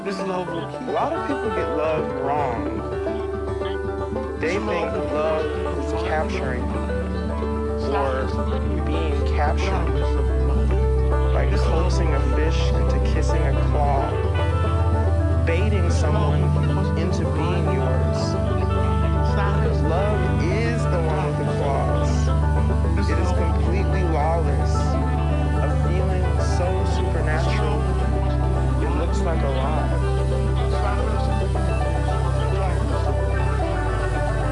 This love will A keep lot of us. people get love wrong. This They love think will keep love us from is wandering capturing or silence of being ears, captured darkness of mind. by This love will coaxing a keep fish us. into kissing a claw, baiting This love will someone keep us from into the being blinding of yours. Because silence of love ears, is the one with the darkness of claws. mind. This It is love will keep completely us. lawless, a feeling so This love supernatural, will keep us from the it looks blinding like a of lie. silence of ears, darkness of mind.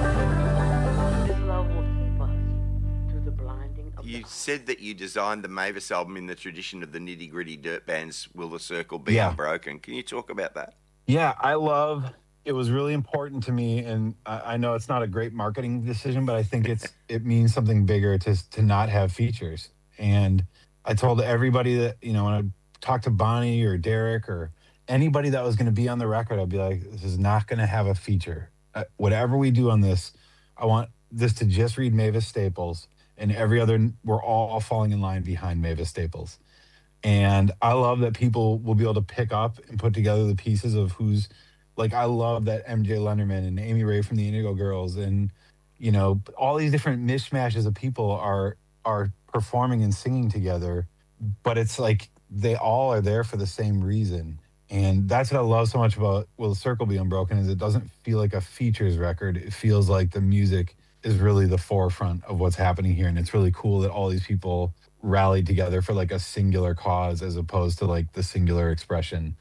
This love will keep us through the blinding of the You heart. said that you designed the Mavis album in the tradition of the Nitty Gritty Dirt Band's Will the Circle Be Yeah. Unbroken. Can you talk about that? Yeah, I love it was really important to me, and I know it's not a great marketing decision, but I think it means something bigger to not have features. And I told everybody that, when I talked to Bonnie or Derek or anybody that was going to be on the record, I'd be like, this is not going to have a feature. Whatever we do on this, I want this to just read Mavis Staples, and every other, we're all falling in line behind Mavis Staples. And I love that people will be able to pick up and put together the pieces of who's like I love that MJ Lenderman and Amy Ray from the Indigo Girls and all these different mishmashes of people are performing and singing together, but it's like they all are there for the same reason. And that's what I love so much about Will the Circle Be Unbroken is it doesn't feel like a features record. It feels like the music is really the forefront of what's happening here. And it's really cool that all these people rallied together for like a singular cause as opposed to like the singular expression,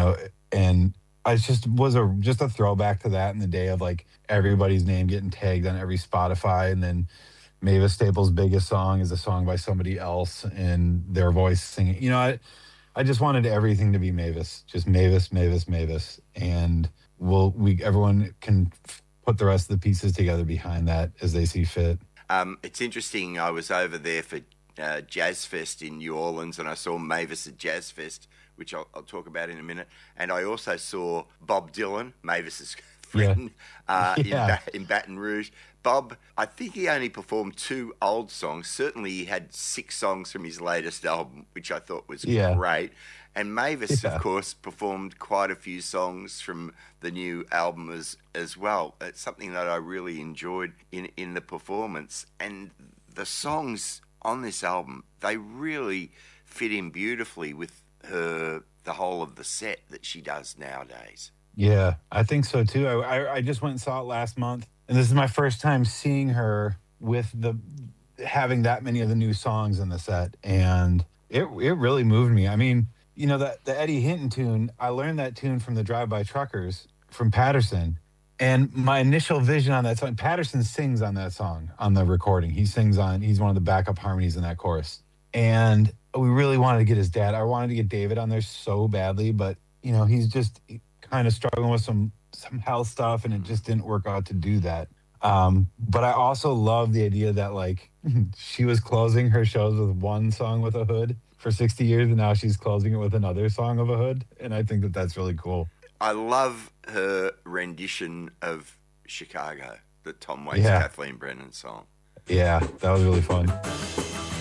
and I just was just a throwback to that in the day of like everybody's name getting tagged on every Spotify, and then Mavis Staples' biggest song is a song by somebody else and their voice singing. I just wanted everything to be Mavis, just Mavis, Mavis, Mavis, and everyone can put the rest of the pieces together behind that as they see fit. It's interesting. I was over there for Jazz Fest in New Orleans, and I saw Mavis at Jazz Fest, which I'll talk about in a minute. And I also saw Bob Dylan, Mavis's friend, Yeah. in Baton Rouge. Bob, I think he only performed 2 old songs. Certainly, he had 6 songs from his latest album, which I thought was Yeah. great. And Mavis, of Yeah. course, performed quite a few songs from the new album as well. It's something that I really enjoyed in the performance. And the songs on this album, they really fit in beautifully with the whole of the set that she does nowadays. Yeah, I think so too. I just went and saw it last month, and this is my first time seeing her with the having that many of the new songs in the set, and it really moved me. I mean, that the Eddie Hinton tune, I learned that tune from the Drive By Truckers from Patterson, and my initial vision on that song, Patterson sings on that song on the recording. He's one of the backup harmonies in that chorus, and we really wanted to get his dad. I wanted to get David on there so badly, but he's just kind of struggling with some health stuff, and it just didn't work out to do that. But I also love the idea that like she was closing her shows with one song with a hood for 60 years, and now she's closing it with another song of a hood, and I think that that's really cool. I love her rendition of Chicago, the Tom Waits Yeah, Kathleen Brennan song. yeah, that was really fun.